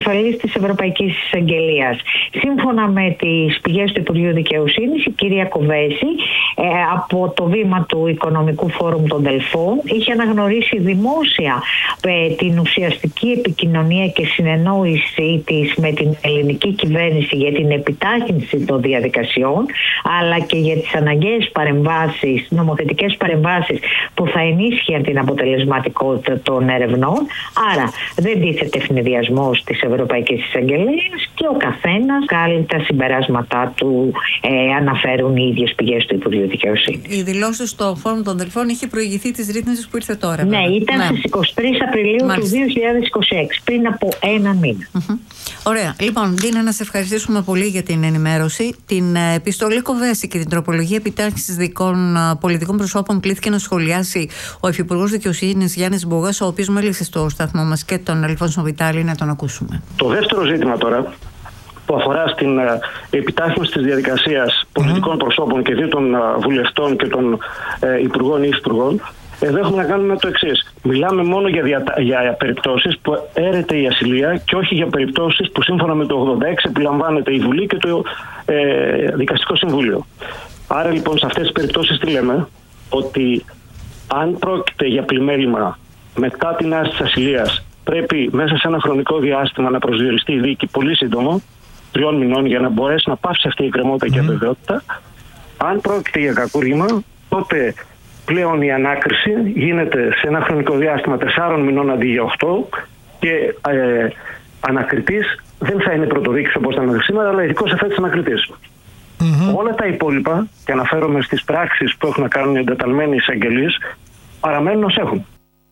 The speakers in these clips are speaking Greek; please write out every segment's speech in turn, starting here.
επικεφαλής της Ευρωπαϊκής Εισαγγελίας. Σύμφωνα με τις πηγές του Υπουργείου Δικαιοσύνης, η κυρία Κοβέση από το βήμα του Οικονομικού Φόρουμ των Δελφών είχε αναγνωρίσει δημόσια την ουσιαστική επικοινωνία και συνεννόηση της με την ελληνική κυβέρνηση για την επιτάχυνση των διαδικασιών, αλλά και για τις αναγκαίες παρεμβάσεις, νομοθετικές παρεμβάσεις που θα ενίσχυαν την αποτελεσματικότητα των ερευνών. Άρα δεν τίθεται ευνηδιασμός της Ευρωπαϊκής Εισαγγελίας και ο καθένας κάνει τα συμπεράσματά του, αναφέρουν οι ίδιες πηγές του Υπουργείου Δικαιοσύνης. Οι δηλώσεις στο Φόρουμ των Δελφών είχε προηγηθεί της ρύθμισης που ήρθε τώρα. Ναι, ήταν στις 23 Απριλίου του 2026, πριν από ένα μήνα. Ωραία. Λοιπόν, Ντίνα, να σε ευχαριστήσουμε πολύ για την ενημέρωση. Την επιστολή Κοβέση και την τροπολογία επιτάχυνσης δικών πολιτικών προσώπων κλήθηκε να σχολιάσει ο Υφυπουργός Δικαιοσύνης Γιάννης Μπουγάς, ο οποίος μίλησε στο σταθμό μας, και τον Αλφόνσο Βιτάλη. Να τον ακούσουμε. Το δεύτερο ζήτημα τώρα, που αφορά στην επιτάχυνση της διαδικασίας πολιτικών προσώπων και δι' των βουλευτών και των υπουργών ή υφυπουργών, εδώ έχουμε να κάνουμε το εξής. Μιλάμε μόνο για περιπτώσεις που έρεται η ασυλία και όχι για περιπτώσεις που σύμφωνα με το 86 επιλαμβάνεται η Βουλή και το Δικαστικό Συμβούλιο. Άρα λοιπόν σε αυτές τις περιπτώσεις τι λέμε? Ότι αν πρόκειται για πλημέλημα μετά την άρση της ασυλίας, πρέπει μέσα σε ένα χρονικό διάστημα να προσδιοριστεί η δίκη πολύ σύντομο, 3 μηνών, για να μπορέσει να πάψει αυτή η εκκρεμότητα και αβεβαιότητα. Αν πρόκειται για κακούργημα, τότε πλέον η ανάκριση γίνεται σε ένα χρονικό διάστημα 4 μηνών αντί για 8 και ανακριτής δεν θα είναι πρωτοδίκης όπως θα είναι σήμερα, αλλά ειδικός εφέτης ανακριτής. Όλα τα υπόλοιπα, και αναφέρομαι στις πράξεις που έχουν να κάνουν οι εντεταλμένοι εισαγγελείς, παραμένουν ως έχουν.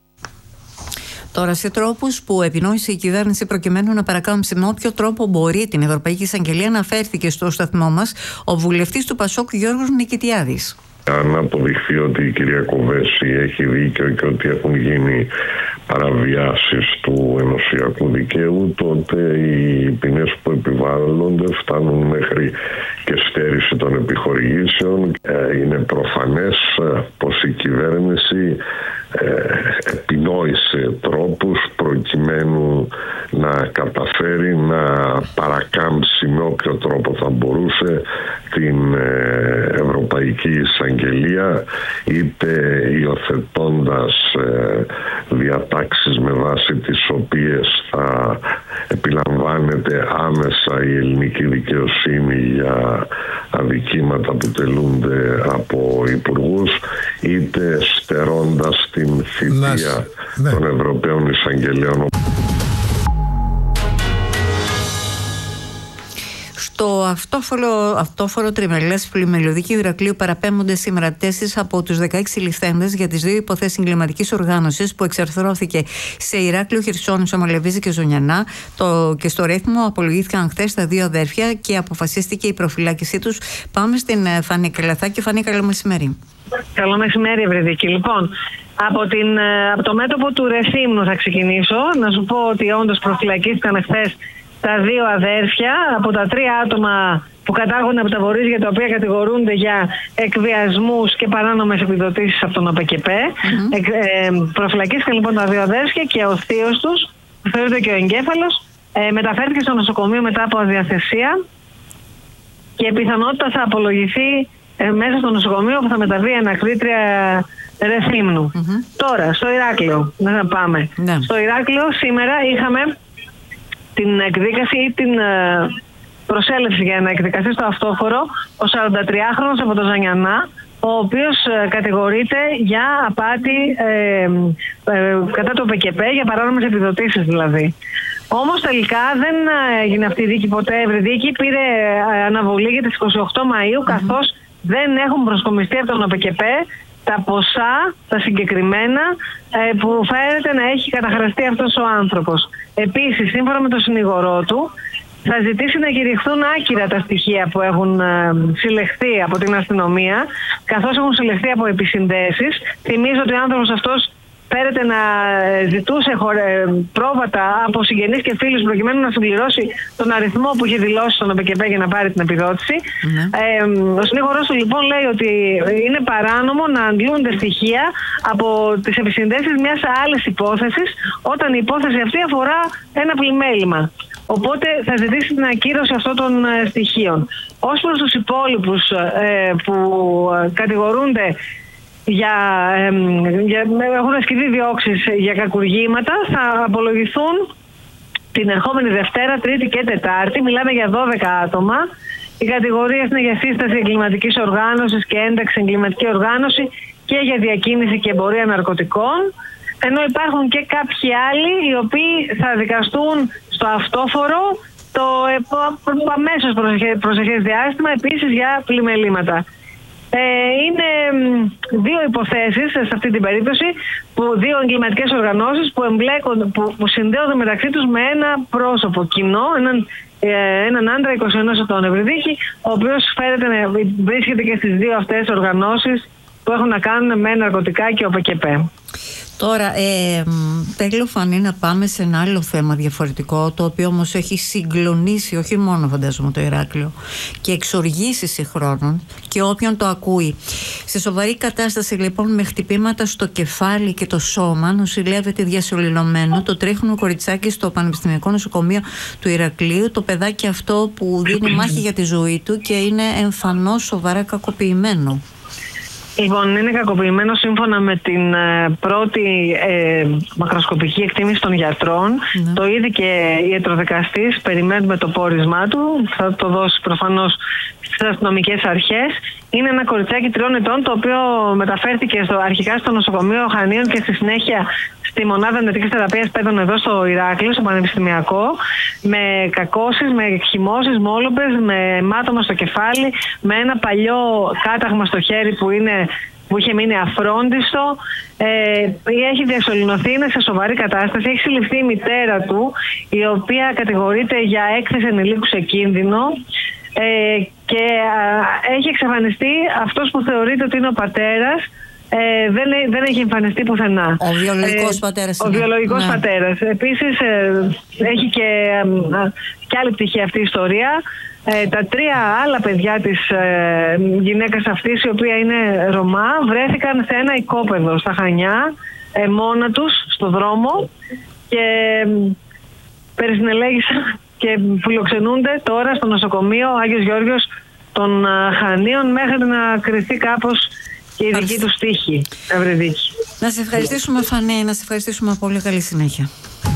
Τώρα, σε τρόπους που επινόησε η κυβέρνηση προκειμένου να παρακάμψει με όποιο τρόπο μπορεί την Ευρωπαϊκή Εισαγγελία, αναφέρθηκε στο σταθμό μας ο βουλευτής του Πασόκ Γιώργος Νικητιάδης. Αν αποδειχθεί ότι η κυρία Κοβέση έχει δίκιο και ότι έχουν γίνει παραβιάσεις του ενωσιακού δικαίου, τότε οι ποινές που επιβάλλονται φτάνουν μέχρι και στέρηση των επιχορηγήσεων. Είναι προφανές πως η κυβέρνηση επινόησε τρόπους προκειμένου να καταφέρει να παρακάμψει με όποιο τρόπο θα μπορούσε την Ευρωπαϊκή Εισαγγελία, είτε υιοθετώντας διατάξεις με βάση τις οποίες θα επιλαμβάνεται άμεσα η ελληνική δικαιοσύνη για αδικήματα που τελούνται από υπουργούς, είτε στερώντας την θητεία των Ευρωπαίων Εισαγγελέων. Στο αυτόφορο τριμελές πλημελιωδίκιο Ηρακλείου παραπέμπονται σήμερα 4 από τους 16 ληφθέντες για τις 2 υποθέσεις εγκληματικής οργάνωσης που εξαρθρώθηκε σε Ηράκλειο, Χερσόνησο, Μαλεβίζη και Ζωνιανά. Και στο Ρέθμο απολογήθηκαν χθες τα 2 αδέρφια και αποφασίστηκε η προφυλάκησή τους. Πάμε στην Φανή Καλαθάκη. Φανή, καλό μεσημέρι. Καλό μεσημέρι, Ευρυδίκη. Λοιπόν, από το μέτωπο του Ρεθύμνου θα ξεκινήσω. Να σου πω ότι όντως προφυλακίστηκαν χθες τα 2 αδέρφια από τα 3 άτομα που κατάγονται από τα Βορρίζια, τα οποία κατηγορούνται για εκβιασμούς και παράνομες επιδοτήσεις από τον ΟΠΕΚΕΠΕ. Προφυλακίστηκαν λοιπόν τα 2 αδέρφια και ο θείος τους, που θεωρείται και ο εγκέφαλος, μεταφέρθηκε στο νοσοκομείο μετά από αδιαθεσία και πιθανότητα θα απολογηθεί μέσα στο νοσοκομείο που θα μεταβεί ανακρίτρια Ρεθύμνου. Τώρα, στο Ηράκλειο, να πάμε. Στο Ηράκλειο σήμερα είχαμε την εκδίκαση ή την προσέλευση για να εκδικαστεί στο αυτόφορο ο 43χρονος από το Ζανιανά, ο οποίος κατηγορείται για απάτη κατά το ΟΠΕΚΕΠΕ, για παράνομες επιδοτήσεις δηλαδή. Όμως τελικά δεν έγινε αυτή η δίκη ποτέ, Ευρυδίκη. Πήρε αναβολή για τις 28 Μαΐου, καθώς δεν έχουν προσκομιστεί από τον ΟΠΕΚΕΠΕ τα ποσά, τα συγκεκριμένα, που φαίνεται να έχει καταχραστεί αυτός ο άνθρωπος. Επίσης, σύμφωνα με τον συνηγορό του, θα ζητήσει να κηρυχθούν άκυρα τα στοιχεία που έχουν συλλεχθεί από την αστυνομία, καθώς έχουν συλλεχθεί από επισυνδέσεις. Θυμίζω ότι ο άνθρωπος αυτός φέρεται να ζητούσε πρόβατα από συγγενείς και φίλους προκειμένου να συμπληρώσει τον αριθμό που είχε δηλώσει στον ΟΠΕΚΕΠΕ για να πάρει την επιδότηση. Ο συνήγορος του λοιπόν λέει ότι είναι παράνομο να αντλούνται στοιχεία από τις επισυνδέσεις μιας άλλης υπόθεσης όταν η υπόθεση αυτή αφορά ένα πλημέλημα. Οπότε θα ζητήσει την ακύρωση αυτών των στοιχείων. Ως προς τους υπόλοιπους που κατηγορούνται έχουν ασκηθεί διώξεις για κακουργήματα, θα απολογηθούν την ερχόμενη Δευτέρα, Τρίτη και Τετάρτη. Μιλάμε για 12 άτομα. Οι κατηγορίες είναι για σύσταση εγκληματικής οργάνωσης και ένταξη εγκληματική οργάνωση και για διακίνηση και εμπορία ναρκωτικών. Ενώ υπάρχουν και κάποιοι άλλοι οι οποίοι θα δικαστούν στο αυτόφορο το αμέσως προσεχές διάστημα, επίσης για πλημελήματα. Είναι δύο υποθέσεις σε αυτή την περίπτωση, δύο εγκληματικές οργανώσεις που συνδέονται μεταξύ τους με ένα πρόσωπο κοινό, έναν άντρα 21 ετών Ευρυδίκη, ο οποίος φέρεται να βρίσκεται και στις δύο αυτές οργανώσεις που έχουν να κάνουν με ναρκωτικά και ΟΠΕΚΕΠΕ. Τώρα, θέλω Φανή να πάμε σε ένα άλλο θέμα διαφορετικό, το οποίο όμως έχει συγκλονίσει όχι μόνο φαντάζομαι το Ηράκλειο και εξοργήσει συγχρόνων και όποιον το ακούει. Σε σοβαρή κατάσταση λοιπόν, με χτυπήματα στο κεφάλι και το σώμα, νοσηλεύεται διασωληνωμένο το τρέχονο κοριτσάκι στο Πανεπιστημιακό Νοσοκομείο του Ηρακλείου, το παιδάκι αυτό που δίνει μάχη για τη ζωή του και είναι εμφανώς σοβαρά κακοποιημένο. Λοιπόν, είναι κακοποιημένο σύμφωνα με την πρώτη μακροσκοπική εκτίμηση των γιατρών. Το είδε και η ιατροδικαστής, περιμένουμε το πόρισμά του, θα το δώσει προφανώς στις αστυνομικές αρχές. Είναι ένα κοριτσάκι 3 ετών, το οποίο μεταφέρθηκε αρχικά στο νοσοκομείο Χανίων και στη συνέχεια στη μονάδα εντατικής θεραπείας παιδών εδώ στο Ηράκλειο, στο Πανεπιστημιακό, με κακώσεις, με εκχυμώσεις, μόλοπες, με αιμάτωμα στο κεφάλι, με ένα παλιό κάταγμα στο χέρι που είχε μείνει αφρόντιστο. Έχει διασωληνωθεί, είναι σε σοβαρή κατάσταση. Έχει συλληφθεί η μητέρα του, η οποία κατηγορείται για έκθεση ενηλίκου σε κίνδυνο. Και έχει εξαφανιστεί αυτός που θεωρείται ότι είναι ο πατέρας. Δεν έχει εμφανιστεί πουθενά. Ο βιολογικός πατέρας. Ο βιολογικός πατέρας. Επίσης έχει και άλλη πτυχή αυτή η ιστορία. Τα 3 άλλα παιδιά της γυναίκας αυτής, η οποία είναι Ρωμά, βρέθηκαν σε ένα οικόπεδο στα Χανιά, μόνα τους στο δρόμο και περισυνελέγησαν και φιλοξενούνται τώρα στο νοσοκομείο Άγιος Γεώργιος των Χανίων μέχρι να κριθεί κάπως και η δική του τύχη, Ευρυδίκη. Να σε ευχαριστήσουμε Φανή, να σε ευχαριστήσουμε πολύ, καλή συνέχεια.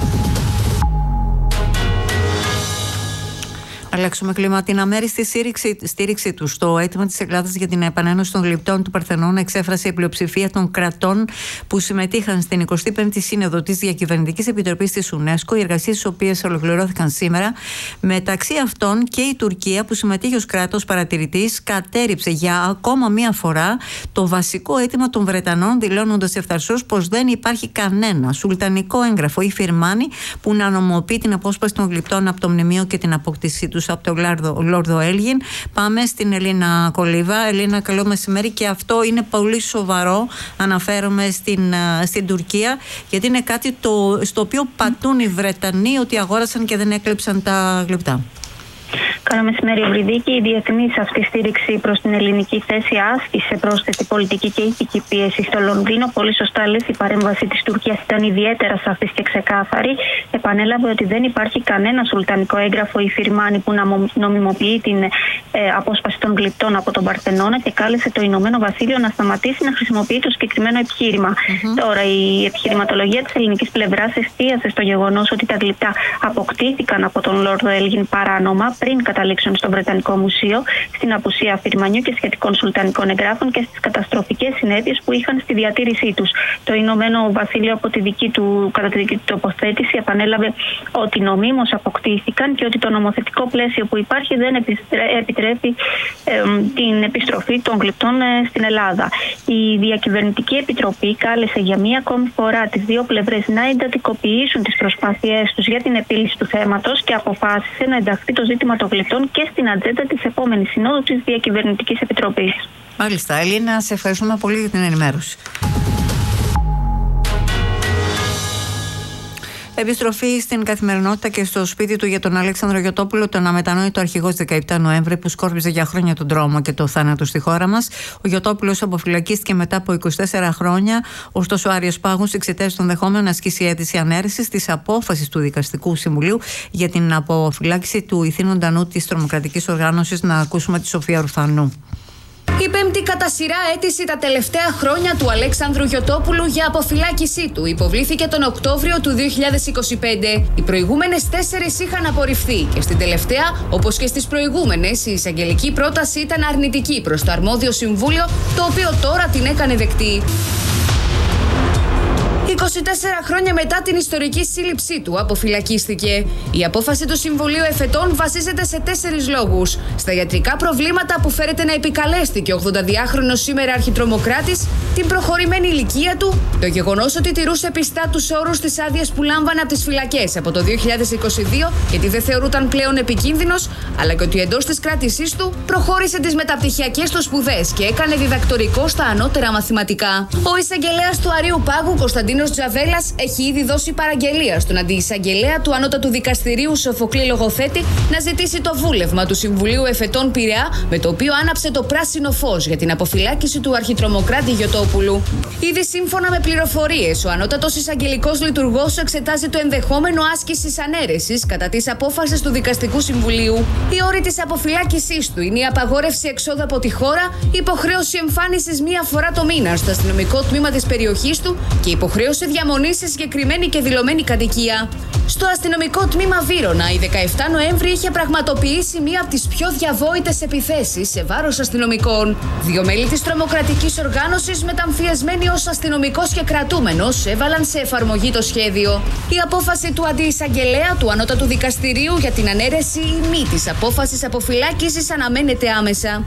Αλλάξουμε κλίμα. Την αμέριστη στήριξη του στο αίτημα της Ελλάδας για την επανένωση των γλυπτών του Παρθενώνα εξέφρασε η πλειοψηφία των κρατών που συμμετείχαν στην 25η Σύνοδο της Διακυβερνητικής Επιτροπής της UNESCO, οι εργασίες τις οποίες ολοκληρώθηκαν σήμερα. Μεταξύ αυτών και η Τουρκία, που συμμετείχε ως κράτος παρατηρητής, κατέρριψε για ακόμα μία φορά το βασικό αίτημα των Βρετανών, δηλώνοντας ευθαρσώς πως δεν υπάρχει κανένα σουλτανικό έγγραφο ή φιρμάνι που να νομοποιεί την απόσπαση των γλυπτών από το μνημείο και την απόκτησή τους από τον Λόρδο Έλγιν. Πάμε στην Ελίνα Κολίβα. Ελίνα, καλό μεσημέρι. Και αυτό είναι πολύ σοβαρό, αναφέρομαι στην Τουρκία, γιατί είναι κάτι στο οποίο πατούν οι Βρετανοί ότι αγόρασαν και δεν έκλεψαν τα γλυπτά. Καλό μεσημέρι, Ευρυδίκη. Η διεθνής αυτή στήριξη προς την ελληνική θέση άσκησε πρόσθετη πολιτική και ηθική πίεση στο Λονδίνο. Πολύ σωστά λες, η παρέμβαση της Τουρκίας ήταν ιδιαίτερα σαφής και ξεκάθαρη. Επανέλαβε ότι δεν υπάρχει κανένα σουλτανικό έγγραφο ή φιρμάνι που να νομιμοποιεί την απόσπαση των γλυπτών από τον Παρθενώνα και κάλεσε το Ηνωμένο Βασίλειο να σταματήσει να χρησιμοποιεί το συγκεκριμένο επιχείρημα. Τώρα, η επιχειρηματολογία της ελληνικής πλευράς εστίασε στο γεγονός ότι τα γλυπτά αποκτήθηκαν από τον Λόρδο Έλγιν παράνομα πριν καταλήξουν στο Βρετανικό Μουσείο, στην απουσία φιρμανιού και σχετικών σουλτανικών εγγράφων και στις καταστροφικές συνέπειες που είχαν στη διατήρησή τους. Το Ηνωμένο Βασίλειο, κατά τη δική του τοποθέτηση, επανέλαβε ότι νομίμως αποκτήθηκαν και ότι το νομοθετικό πλαίσιο που υπάρχει δεν επιτρέπει την επιστροφή των γλυπτών στην Ελλάδα. Η Διακυβερνητική Επιτροπή κάλεσε για μία ακόμη φορά τις δύο πλευρές να εντατικοποιήσουν τις προσπάθειές τους για την επίλυση του θέματος και αποφάσισε να ενταχθεί το ζήτημα των γλυπτών και στην ατζέντα της επόμενης συνόδου της Διακυβερνητικής Επιτροπής. Μάλιστα, Ελίνα, σε ευχαριστούμε πολύ για την ενημέρωση. Επιστροφή στην καθημερινότητα και στο σπίτι του για τον Αλέξανδρο Γιωτόπουλο, τον αμετανόητο αρχηγός 17 Νοέμβρη που σκόρπιζε για χρόνια τον τρόμο και το θάνατο στη χώρα μας. Ο Γιωτόπουλος αποφυλακίστηκε μετά από 24 χρόνια. Ωστόσο, ο Άριος Πάγος εξετάζει τον δεχόμενο να ασκήσει αίτηση ανέρεσης της απόφασης του Δικαστικού Συμβουλίου για την αποφυλάκηση του ηθήνοντα νου της τρομοκρατικής οργάνωσης. Να ακούσουμε τη Σοφία Ρουφανού. Η πέμπτη κατά σειρά αίτηση τα τελευταία χρόνια του Αλέξανδρου Γιωτόπουλου για αποφυλάκησή του υποβλήθηκε τον Οκτώβριο του 2025. Οι προηγούμενες 4 είχαν απορριφθεί και στην τελευταία, όπως και στις προηγούμενες, η εισαγγελική πρόταση ήταν αρνητική προς το αρμόδιο συμβούλιο, το οποίο τώρα την έκανε δεκτή. 24 χρόνια μετά την ιστορική σύλληψή του αποφυλακίστηκε. Η απόφαση του Συμβουλίου Εφετών βασίζεται σε 4 λόγους. Στα ιατρικά προβλήματα που φέρεται να επικαλέστηκε ο 82χρονος σήμερα αρχιτρομοκράτης, την προχωρημένη ηλικία του, το γεγονός ότι τηρούσε πιστά τους όρους της άδειας που λάμβανε από τις φυλακές από το 2022, γιατί δεν θεωρούταν πλέον επικίνδυνος, αλλά και ότι εντός της κράτησής του προχώρησε τις μεταπτυχιακές του σπουδές και έκανε διδακτορικό στα ανώτερα μαθηματικά. Ο εισαγγελέας του Αρείου Πάγου, Κωνσταντίνος Τζαβέλας, έχει ήδη δώσει παραγγελία στον αντιεισαγγελέα του Ανώτατου Δικαστηρίου Σοφοκλή Λογοθέτη να ζητήσει το βούλευμα του Συμβουλίου Εφετών Πειραιά, με το οποίο άναψε το πράσινο φως για την αποφυλάκηση του αρχιτρομοκράτη Γιωτόπουλου. Ήδη σύμφωνα με πληροφορίες, ο Ανώτατος Εισαγγελικός Λειτουργός εξετάζει το ενδεχόμενο άσκησης ανέρεσης κατά της απόφασης του Δικαστικού Συμβουλίου. Οι όροι της αποφυλάκησής του είναι η απαγόρευση εξόδου από τη χώρα, υποχρέωση εμφάνισης 1 φορά το μήνα στο αστυνομικό τμήμα της περιοχής του και υποχρέωση διαμονή σε συγκεκριμένη και δηλωμένη κατοικία. Στο αστυνομικό τμήμα Βύρωνα, η 17 Νοέμβρη είχε πραγματοποιήσει μία από τις πιο διαβόητες επιθέσεις σε βάρος αστυνομικών. 2 μέλη της τρομοκρατικής οργάνωσης, μεταμφιεσμένοι ως αστυνομικός και κρατούμενος, έβαλαν σε εφαρμογή το σχέδιο. Η απόφαση του αντιεισαγγελέα του Ανώτατου Δικαστηρίου για την ανέρεση ή μη της απόφασης αποφυλάκησης αναμένεται άμεσα.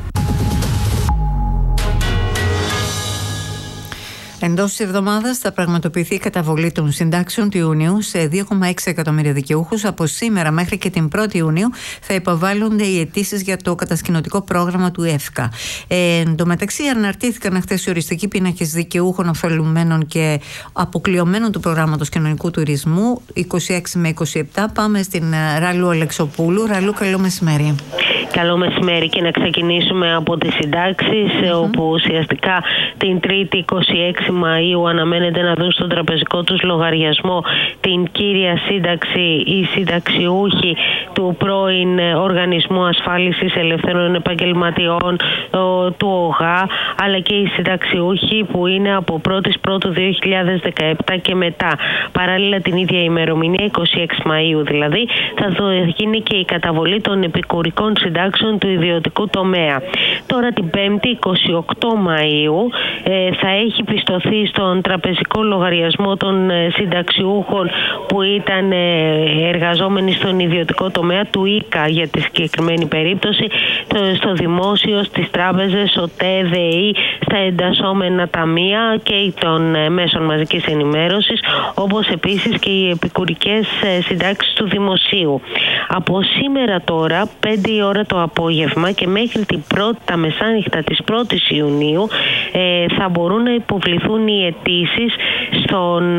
Εντός της εβδομάδας θα πραγματοποιηθεί η καταβολή των συντάξεων του Ιουνίου σε 2,6 εκατομμύρια δικαιούχους. Από σήμερα μέχρι και την 1η Ιουνίου θα υποβάλλονται οι αιτήσεις για το κατασκηνωτικό πρόγραμμα του ΕΦΚΑ. Εν τω μεταξύ, αναρτήθηκαν χθες οι οριστικοί πίνακες δικαιούχων ωφελουμένων και αποκλειωμένων του προγράμματος κοινωνικού τουρισμού 26 με 27. Πάμε στην Ραλού Αλεξοπούλου. Ραλού, καλό μεσημέρι. Καλό μεσημέρι, και να ξεκινήσουμε από τις συντάξεις, όπου ουσιαστικά την 3η 26 Μαΐου αναμένεται να δουν στον τραπεζικό τους λογαριασμό την κύρια σύνταξη οι συνταξιούχοι του πρώην Οργανισμού Ασφάλισης Ελευθέρων Επαγγελματιών, του ΟΓΑ, αλλά και οι συνταξιούχοι που είναι από 1η Πρώτου 2017 και μετά. Παράλληλα την ίδια ημερομηνία, 26 Μαΐου δηλαδή, θα γίνει και η καταβολή των επικουρικών συντάξεων του ιδιωτικού τομέα. Τώρα την 5η 28 Μαΐου θα έχει πιστωθεί στον τραπεζικό λογαριασμό των συνταξιούχων που ήταν εργαζόμενοι στον ιδιωτικό τομέα του ΙΚΑ για τη συγκεκριμένη περίπτωση, στο δημόσιο, στις τράπεζες, ΟΤΕ, ΔΕΗ, στα εντασσόμενα ταμεία και των μέσων μαζικής ενημέρωσης, όπως επίσης και οι επικουρικές συντάξεις του δημοσίου. Από σήμερα τώρα, 5 η ώρα το απόγευμα και μέχρι τα μεσάνυχτα της 1ης Ιουνίου θα μπορούν να υποβληθούν οι αιτήσεις στον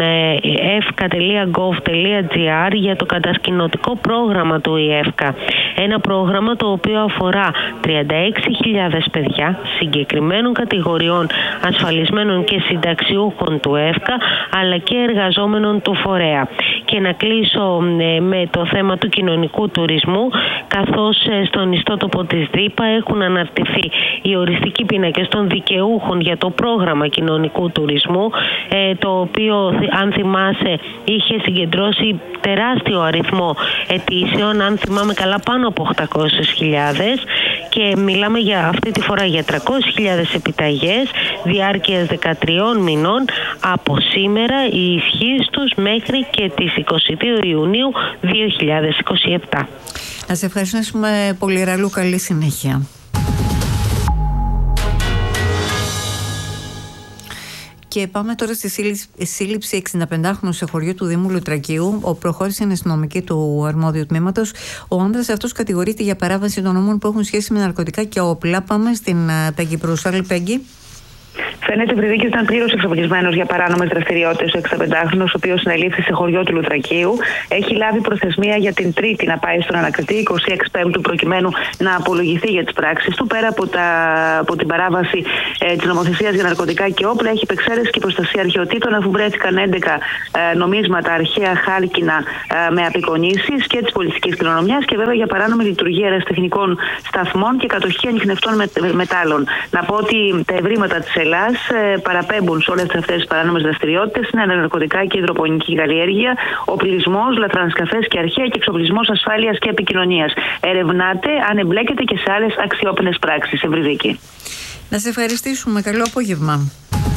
efka.gov.gr για το κατασκηνωτικό πρόγραμμα του ΙΕΦΚΑ. Ένα πρόγραμμα το οποίο αφορά 36.000 παιδιά συγκεκριμένων κατηγοριών ασφαλισμένων και συνταξιούχων του ΕΦΚΑ, αλλά και εργαζόμενων του φορέα. Και να κλείσω με το θέμα του κοινωνικού τουρισμού, καθώς στον ιστότοπο της ΔΥΠΑ έχουν αναρτηθεί οι οριστικοί πίνακες των δικαιούχων για το πρόγραμμα κοινωνικού τουρισμού, το οποίο, αν θυμάσαι, είχε συγκεντρώσει τεράστιο αριθμό αιτήσεων, αν θυμάμαι καλά πάνω από 800.000, και μιλάμε για αυτή τη φορά για 300.000 επιταγές διάρκειας 13 μηνών από σήμερα, η ισχύς τους μέχρι και τις 22 Ιουνίου 2027. Να σε ευχαριστήσουμε πολύ, Ραλού. Καλή συνέχεια. Και πάμε τώρα στη σύλληψη 65χρονου σε χωριό του Δήμου Λουτρακίου. Προχώρησε η αστυνομική του αρμόδιου τμήματος. Ο άνδρας αυτός κατηγορείται για παράβαση των νόμων που έχουν σχέση με ναρκωτικά και όπλα. Πάμε στην Πέγγι Προύσαλη. Πέγγι. Φαίνεται Ευρυδίκη ήταν πλήρως εξοπλισμένος για παράνομες δραστηριότητες ο 65χρονος, ο οποίος συνελήφθη σε χωριό του Λουτρακίου. Έχει λάβει προθεσμία για την Τρίτη να πάει στον ανακριτή, 26 Πέμπτου, προκειμένου να απολογηθεί για τις πράξεις του. Πέρα από την παράβαση της νομοθεσίας για ναρκωτικά και όπλα, έχει υπεξαίρεση και προστασία αρχαιοτήτων, αφού βρέθηκαν 11 νομίσματα αρχαία χάλκινα με απεικονίσεις και της πολιτικής κληρονομιάς, και βέβαια για παράνομη λειτουργία αεραστεχνικών σταθμών και κατοχή ανιχνευτών μετάλλων. Να πω ότι τα ευρήματα της Ελλάς παραπέμπουν σε όλες αυτές τις παράνομες δραστηριότητες. Είναι ναρκωτικά και υδροπονική καλλιέργεια, οπλισμός, λαθρανσκαφές και αρχαία, και εξοπλισμός ασφάλειας και επικοινωνίας. Ερευνάται αν εμπλέκεται και σε άλλες αξιόπινες πράξεις. Ευρυδίκη. Να σε ευχαριστήσουμε. Καλό απόγευμα.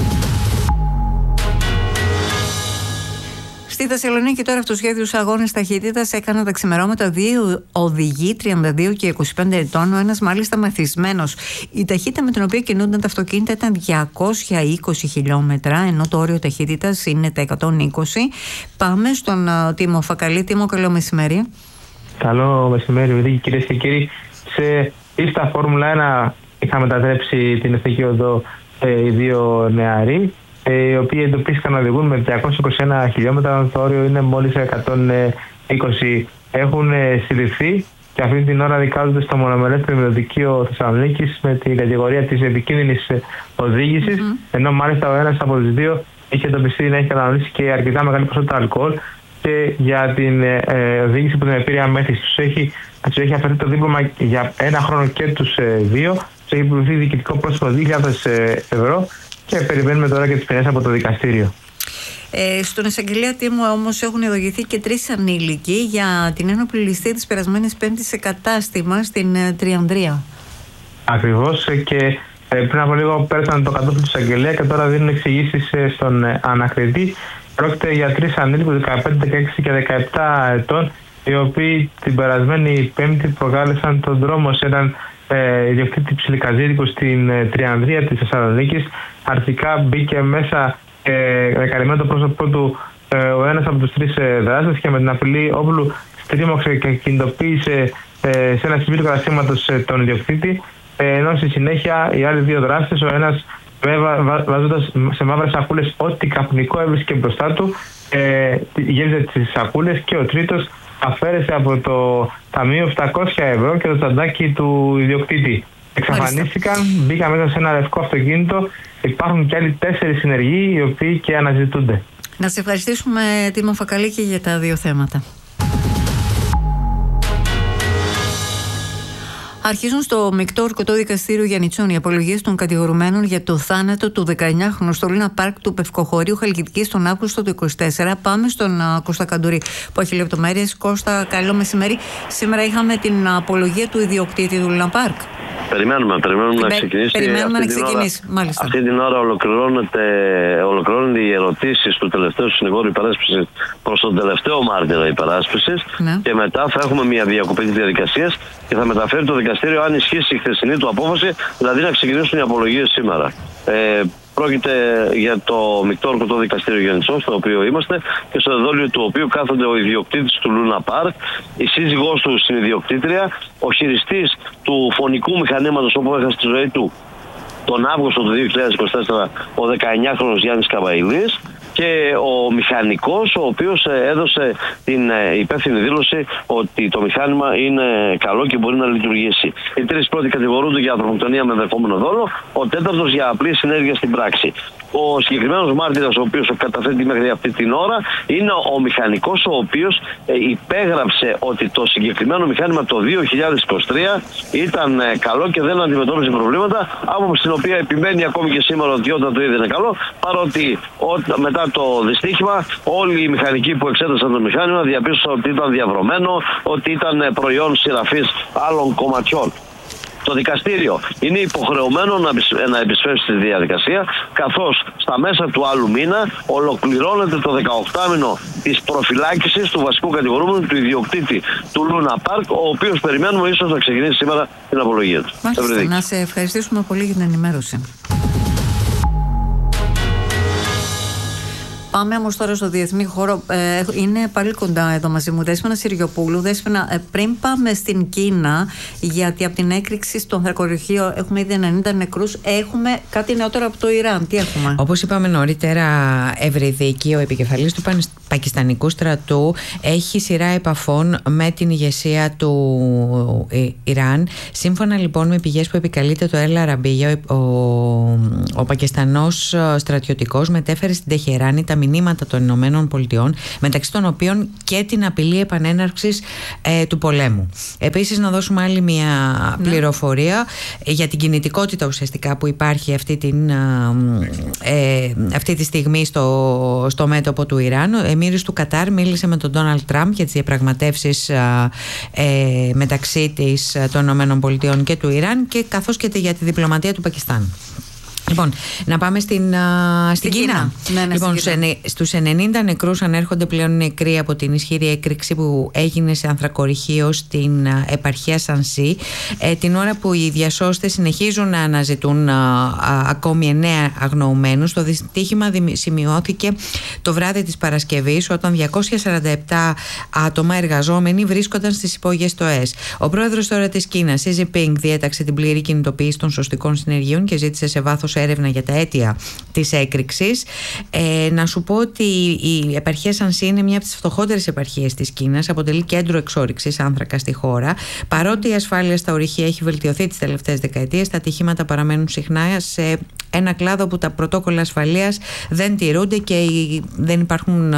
Στη Θεσσαλονίκη τώρα αυτοσχέδιους αγώνες ταχύτητας έκαναν τα ξημερώματα 2 οδηγοί 32 και 25 ετών, ο ένας μάλιστα μαθησμένος. Η ταχύτητα με την οποία κινούνταν τα αυτοκίνητα ήταν 220 χιλιόμετρα, ενώ το όριο ταχύτητας είναι τα 120. Πάμε στον Τίμο Φακαλή. Τίμο, καλό μεσημέρι. Καλό μεσημέρι, κυρίες και κύριοι. Σε πίστα Φόρμουλα 1 είχα μετατρέψει την εθνική οδό οι δύο νεαροί, οι οποίοι εντοπίστηκαν να οδηγούν με 221 χιλιόμετρα, το όριο είναι μόλις 120. Έχουν συλληφθεί και αυτή την ώρα δικάζονται στο μονομερές πλημμυροδικείο Θεσσαλονίκης με την κατηγορία της επικίνδυνης οδήγησης, ενώ μάλιστα ο ένας από τους δύο είχε εντοπιστεί να έχει καταναλώσει και αρκετά μεγάλη ποσότητα αλκοόλ, και για την οδήγηση που την επήρεια μέθηση τους έχει αφαιρεθεί το δίπλωμα για 1 χρόνο και τους δύο. Τους έχει υποβληθεί διοικητικό πρόστιμο 2.000 ευρώ και περιμένουμε τώρα και τις ποινές από το δικαστήριο. Στον εισαγγελέα Τίμου όμως έχουν ειδοποιηθεί και 3 ανήλικοι για την ένοπλη ληστεία της περασμένης Πέμπτης σε κατάστημα στην Τριανδρία. Ακριβώς, και πριν από λίγο πέρασαν το κατόφλι του εισαγγελέα και τώρα δίνουν εξηγήσεις στον ανακριτή. Πρόκειται για 3 ανήλικους 15, 16 και 17 ετών, οι οποίοι την περασμένη Πέμπτη προκάλεσαν τον δρόμο σε έναν ιδιοκτήτη ψιλικαζίδικου στην Τριανδρία της Θεσσαλονίκης. Αρχικά μπήκε μέσα με καλυμμένο το πρόσωπό του ο ένας από τους 3 δράστες και με την απειλή όπλου στρίμωξε και κινητοποίησε σε ένα σημείο του καταστήματος τον ιδιοκτήτη, ενώ στη συνέχεια οι άλλοι 2 δράστες, ο ένας βάζοντας σε μαύρες σακούλες ό,τι καπνικό έβρισκε μπροστά του, γέμιζε τις σακούλες, και ο τρίτος αφαίρεσε από το ταμείο 700 ευρώ και το τσαντάκι του ιδιοκτήτη. Εξαφανίστηκαν, μπήκαν μέσα σε ένα λευκό αυτοκίνητο. Υπάρχουν και άλλοι 4 συνεργοί, οι οποίοι και αναζητούνται. Να σε ευχαριστήσουμε, Τίμο Φακαλή, και για τα 2 θέματα. Αρχίζουν στο Μεικτό Ορκωτό Δικαστήριο Γιαννιτσών οι απολογίες των κατηγορουμένων για το θάνατο του 19χρονου στο Λούνα Πάρκ του Πευκοχωρίου Χαλκιδικής τον Αύγουστο του 2024. Πάμε στον Κώστα Καντουρί που έχει λεπτομέρειες. Κώστα, καλό μεσημέρι. Σήμερα είχαμε την απολογία του ιδιοκτήτη του Λούνα Πάρκ. Περιμένουμε να ξεκινήσει. Μάλιστα. Αυτή την ώρα ολοκληρώνονται οι ερωτήσεις του τελευταίου συνηγόρου υπεράσπισης προς τον τελευταίο μάρτυρα υπεράσπισης, και μετά θα έχουμε μια διακοπή της διαδικασίας και θα μεταφέρει το δικαστήριο αν ισχύσει η χθεσινή του απόφαση, δηλαδή να ξεκινήσουν οι απολογίες σήμερα. Πρόκειται για το Μεικτό Ορκωτό Δικαστήριο Γιαννιτσών, στο οποίο είμαστε και στο εδόλιο του οποίου κάθονται ο ιδιοκτήτης του Λούνα Πάρκ, η σύζυγός του συνιδιοκτήτρια, ο χειριστής του φωνικού μηχανήματος όπου έχασε τη ζωή του τον Αύγουστο του 2024 ο 19χρονος Γιάννης Καβαηλής, και ο μηχανικός, ο οποίος έδωσε την υπεύθυνη δήλωση ότι το μηχάνημα είναι καλό και μπορεί να λειτουργήσει. Οι 3 πρώτοι κατηγορούνται για ανθρωποκτονία με ενδεχόμενο δόλο, ο 4ος για απλή συνέργεια στην πράξη. Ο συγκεκριμένος μάρτυρας, ο οποίος καταθέτει μέχρι αυτή την ώρα, είναι ο μηχανικός, ο οποίος υπέγραψε ότι το συγκεκριμένο μηχάνημα το 2023 ήταν καλό και δεν αντιμετώπιζε προβλήματα, άποψη την οποία επιμένει ακόμη και σήμερα ότι όταν το είδε είναι καλό, παρότι μετά το δυστύχημα όλοι οι μηχανικοί που εξέτασαν το μηχάνημα διαπίστωσαν ότι ήταν διαβρωμένο, ότι ήταν προϊόν σειραφής άλλων κομματιών. Το δικαστήριο είναι υποχρεωμένο να επισφέρει στη διαδικασία, καθώς στα μέσα του άλλου μήνα ολοκληρώνεται το 18μηνο της προφυλάκησης του βασικού κατηγορούμενου, του ιδιοκτήτη του Λούνα Πάρκ, ο οποίος περιμένουμε ίσως να ξεκινήσει σήμερα την απολογία του. Μάλιστα, να σε ευχαριστήσουμε πολύ για την ενημέρωση. Πάμε όμως τώρα στο διεθνή χώρο. Είναι πάλι κοντά εδώ μαζί μου Δέσποινα Συριοπούλου. Δέσποινα, πριν πάμε στην Κίνα, γιατί από την έκρηξη στο ανθρακοριχείο έχουμε ήδη 90 νεκρούς, έχουμε κάτι νεότερο από το Ιράν. Τι έχουμε? Όπως είπαμε νωρίτερα, Ευρυδίκη, ο επικεφαλής του Πακιστανικού στρατού, έχει σειρά επαφών με την ηγεσία του Ιράν. Σύμφωνα λοιπόν με πηγές που επικαλείται το El Arabiya, ο Πακιστανός στρατιωτικός μετέφερε στην Τεχεράνη τα μηνύματα των Ηνωμένων Πολιτειών, μεταξύ των οποίων και την απειλή επανέναρξης του πολέμου. Επίσης, να δώσουμε άλλη μια πληροφορία για την κινητικότητα ουσιαστικά που υπάρχει αυτή τη στιγμή στο μέτωπο του Ιράν. Ο Εμμύρης του Κατάρ μίλησε με τον Ντόναλντ Τραμπ για τις διαπραγματεύσεις μεταξύ των Ηνωμένων Πολιτειών και του Ιράν, και καθώς και για τη διπλωματία του Πακιστάν. Λοιπόν, να πάμε στην Κίνα. Λοιπόν, στους 90 νεκρούς ανέρχονται πλέον νεκροί από την ισχυρή έκρηξη που έγινε σε ανθρακοριχείο στην επαρχία Σανσί, την ώρα που οι διασώστες συνεχίζουν να αναζητούν ακόμη 9 αγνοωμένους. Το δυστύχημα σημειώθηκε το βράδυ της Παρασκευής, όταν 247 άτομα εργαζόμενοι βρίσκονταν στις υπόγειες ΤΟΕΣ. Ο πρόεδρος τώρα της Κίνας, Xi Jinping, διέταξε την πλήρη κινητοποίηση των σωστικών συνεργείων και ζήτησε σε βάθος έρευνα για τα αίτια της έκρηξης. Να σου πω ότι η επαρχία Σανσί είναι μια από τις φτωχότερες επαρχίες της Κίνας, αποτελεί κέντρο εξόρυξης άνθρακα στη χώρα. Παρότι η ασφάλεια στα ορυχεία έχει βελτιωθεί τις τελευταίες δεκαετίες, τα ατυχήματα παραμένουν συχνά σε ένα κλάδο που τα πρωτόκολλα ασφαλείας δεν τηρούνται και δεν υπάρχουν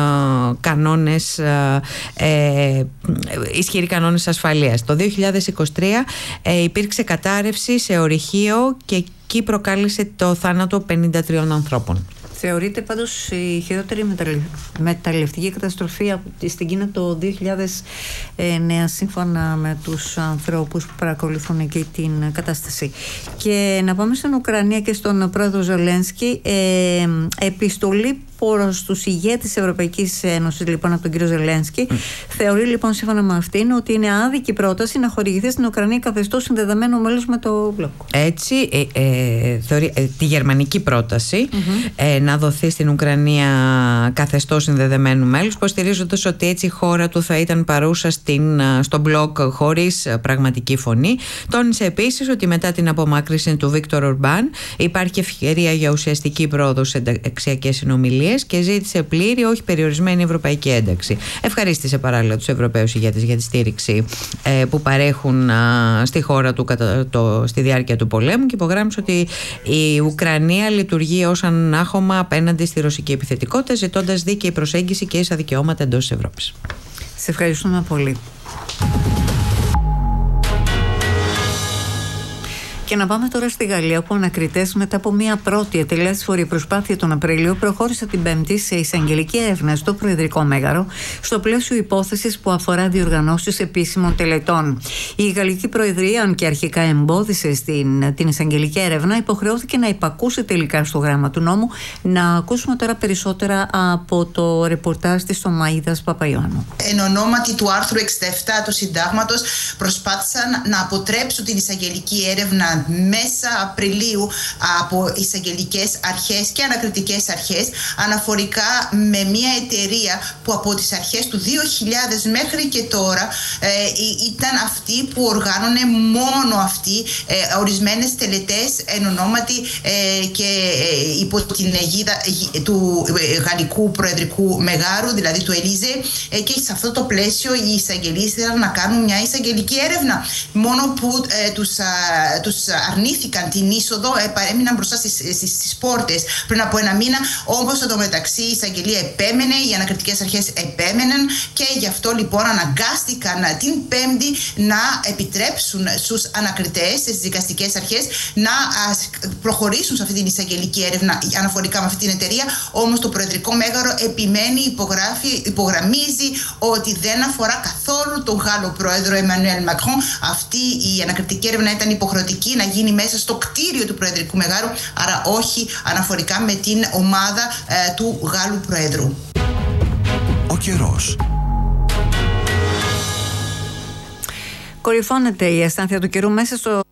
ισχυροί κανόνες ασφαλείας. Το 2023 υπήρξε κατάρρευση σε ορυχείο και εκεί προκάλεσε το θάνατο 53 ανθρώπων. Θεωρείται πάντως η χειρότερη μεταλλευτική καταστροφή στην Κίνα το 2009, σύμφωνα με τους ανθρώπους που παρακολουθούν εκεί την κατάσταση. Και να πάμε στην Ουκρανία και στον πρόεδρο Ζελένσκι. Επιστολή προς τους ηγέτες της Ευρωπαϊκής Ένωσης, λοιπόν, από τον κύριο Ζελένσκι, θεωρεί λοιπόν σύμφωνα με αυτήν ότι είναι άδικη πρόταση να χορηγηθεί στην Ουκρανία καθεστώς συνδεδεμένο μέλος με το μπλοκ. Έτσι, θεωρεί τη γερμανική πρόταση να δοθεί στην Ουκρανία καθεστώς συνδεδεμένου μέλους, υποστηρίζοντας ότι έτσι η χώρα του θα ήταν παρούσα στο μπλοκ χωρίς πραγματική φωνή. Τόνισε επίσης ότι μετά την απομάκρυνση του Βίκτορ Ορμπάν υπάρχει ευκαιρία για ουσιαστική πρόοδο σε ενταξιακές συνομιλίες και ζήτησε πλήρη, όχι περιορισμένη ευρωπαϊκή ένταξη. Ευχαρίστησε παράλληλα τους Ευρωπαίους ηγέτες για τη στήριξη που παρέχουν στη χώρα του στη διάρκεια του πολέμου, και υπογράμμισε ότι η Ουκρανία λειτουργεί ως ανάχωμα απέναντι στη ρωσική επιθετικότητα, ζητώντας δίκαιη προσέγγιση και ίσα δικαιώματα εντός της Ευρώπης. Σε ευχαριστούμε πολύ. Και να πάμε τώρα στη Γαλλία, όπου ανακριτές μετά από μια πρώτη ατελέσφορη προσπάθεια τον Απρίλιο προχώρησε την Πέμπτη σε εισαγγελική έρευνα στο Προεδρικό Μέγαρο, στο πλαίσιο υπόθεσης που αφορά διοργανώσεις επίσημων τελετών. Η Γαλλική Προεδρία, αν και αρχικά εμπόδισε την εισαγγελική έρευνα, υποχρεώθηκε να υπακούσει τελικά στο γράμμα του νόμου. Να ακούσουμε τώρα περισσότερα από το ρεπορτάζ της Σωμαΐδας Παπαϊωάννου. Εν ονόματι του άρθρου 67 του Συντάγματος, προσπάθησαν να αποτρέψουν την εισαγγελική έρευνα μέσα Απριλίου από εισαγγελικές αρχές και ανακριτικές αρχές, αναφορικά με μια εταιρεία που από τις αρχές του 2000 μέχρι και τώρα ήταν αυτή που οργάνωνε μόνο αυτή ορισμένες τελετές εν ονόματι και υπό την αιγίδα του Γαλλικού Προεδρικού Μεγάρου, δηλαδή του Ελίζε, και σε αυτό το πλαίσιο οι εισαγγελίες ήθελαν να κάνουν μια εισαγγελική έρευνα, μόνο που τους αρνήθηκαν την είσοδο, παρέμειναν μπροστά στις πόρτες πριν από ένα μήνα. Όμως εδώ μεταξύ η εισαγγελία επέμενε, οι ανακριτικές αρχές επέμεναν, και γι' αυτό λοιπόν αναγκάστηκαν την Πέμπτη να επιτρέψουν στους ανακριτές, στις δικαστικές αρχές, να προχωρήσουν σε αυτή την εισαγγελική έρευνα αναφορικά με αυτή την εταιρεία. Όμως το Προεδρικό Μέγαρο επιμένει, υπογραμμίζει ότι δεν αφορά καθόλου τον Γάλλο Πρόεδρο Εμμανουέλ Μακρόν. Αυτή η ανακριτική έρευνα ήταν υποχρεωτική να γίνει μέσα στο κτίριο του Προεδρικού Μεγάρου, άρα όχι αναφορικά με την ομάδα του Γάλλου Προέδρου. Ο καιρός. Κορυφώνεται η αστάθεια του καιρού μέσα στο